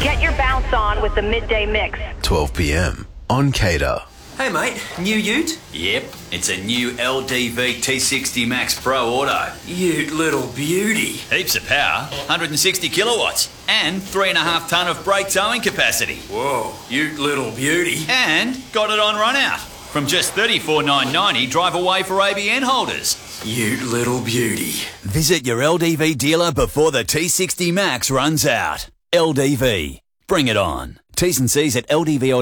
Get your bounce on with the Midday Mix. 12 p.m. on Cater. Hey mate, new ute? Yep, it's a new LDV T60 Max Pro Auto. Ute little beauty. Heaps of power, 160 kilowatts, and 3.5 tonne of brake towing capacity. Whoa, ute little beauty. And got it on run out. From just $34,990 drive away for ABN holders. Ute little beauty. Visit your LDV dealer before the T60 Max runs out. LDV. Bring it on. T's and C's at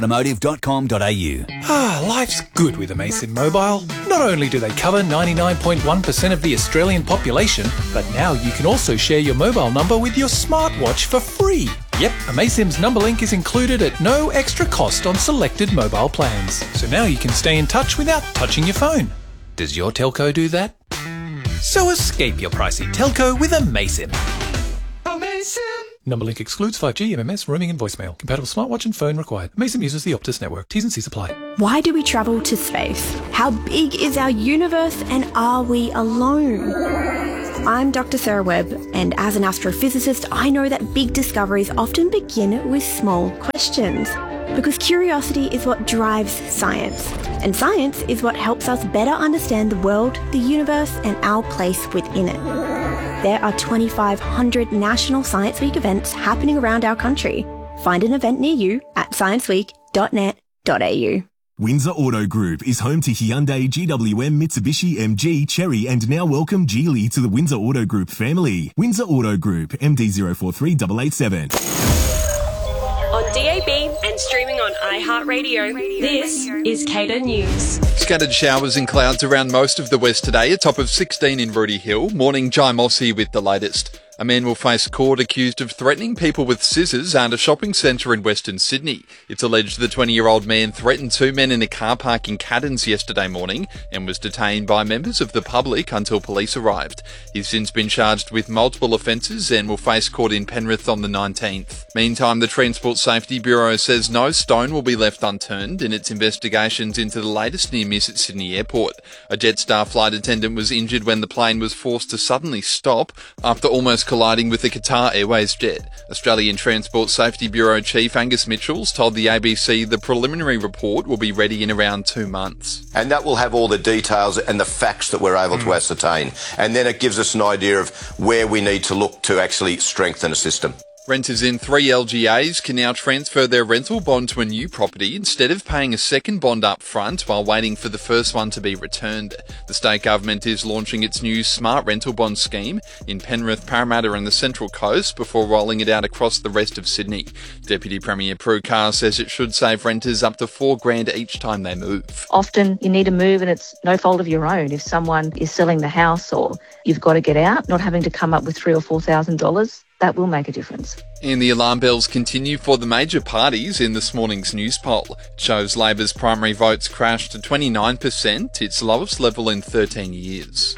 ldvautomotive.com.au. Life's good with Amasim Mobile. Not only do they cover 99.1% of the Australian population, but now you can also share your mobile number with your smartwatch for free. Yep, Amasim's number link is included at no extra cost on selected mobile plans. So now you can stay in touch without touching your phone. Does your telco do that? So escape your pricey telco with Amasim. Amasim! Number link excludes 5G, MMS, roaming and voicemail. Compatible smartwatch and phone required. Amasim uses the Optus network. T's and C's apply. Why do we travel to space? How big is our universe and are we alone? I'm Dr. Sarah Webb, and as an astrophysicist, I know that big discoveries often begin with small questions. Because curiosity is what drives science, and science is what helps us better understand the world, the universe, and our place within it. There are 2,500 National Science Week events happening around our country. Find an event near you at scienceweek.net.au. Windsor Auto Group is home to Hyundai, GWM, Mitsubishi, MG, Chery, and now welcome Geely to the Windsor Auto Group family. Windsor Auto Group, MD043887. On DAB and streaming on iHeartRadio, this is Cater News. Scattered showers and clouds around most of the west today, a top of 16 in Rooty Hill. Morning, Jai Mossy with the latest. A man will face court accused of threatening people with scissors at a shopping centre in Western Sydney. It's alleged the 20-year-old man threatened two men in a car park in Caddons yesterday morning and was detained by members of the public until police arrived. He's since been charged with multiple offences and will face court in Penrith on the 19th. Meantime, the Transport Safety Bureau says no stone will be left unturned in its investigations into the latest near miss at Sydney Airport. A Jetstar flight attendant was injured when the plane was forced to suddenly stop after almost colliding with the Qatar Airways jet. Australian Transport Safety Bureau Chief Angus Mitchells told the ABC the preliminary report will be ready in around 2 months. And that will have all the details and the facts that we're able to ascertain. And then it gives us an idea of where we need to look to actually strengthen a system. Renters in 3 LGAs can now transfer their rental bond to a new property instead of paying a second bond up front while waiting for the first one to be returned. The state government is launching its new Smart Rental Bond scheme in Penrith, Parramatta and the Central Coast before rolling it out across the rest of Sydney. Deputy Premier Prue Carr says it should save renters up to $4,000 each time they move. Often you need to move and it's no fault of your own. If someone is selling the house or you've got to get out, not having to come up with $3,000 or $4,000, that will make a difference. And the alarm bells continue for the major parties in this morning's news poll. It shows Labor's primary votes crashed to 29%, its lowest level in 13 years.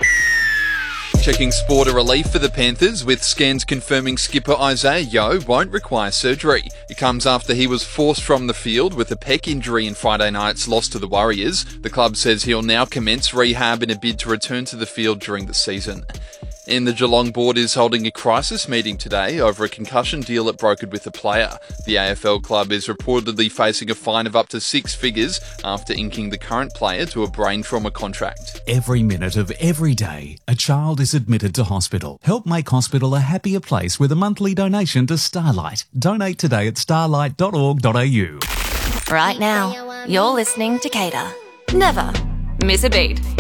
Checking sport, a relief for the Panthers, with scans confirming skipper Isaiah Yeo won't require surgery. It comes after he was forced from the field with a pec injury in Friday night's loss to the Warriors. The club says he'll now commence rehab in a bid to return to the field during the season. And the Geelong board is holding a crisis meeting today over a concussion deal it brokered with a player. The AFL club is reportedly facing a fine of up to 6 figures after inking the current player to a brain trauma contract. Every minute of every day, a child is admitted to hospital. Help make hospital a happier place with a monthly donation to Starlight. Donate today at starlight.org.au. Right now, you're listening to Cater. Never miss a beat.